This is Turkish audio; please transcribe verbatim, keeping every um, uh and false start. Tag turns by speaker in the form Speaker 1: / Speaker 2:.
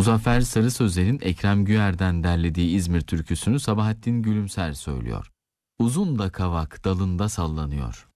Speaker 1: Muzaffer Sarı Sözler'in Ekrem Güher'den derlediği İzmir türküsünü Sabahattin Gülümser söylüyor. Uzun da kavak dalında sallanıyor.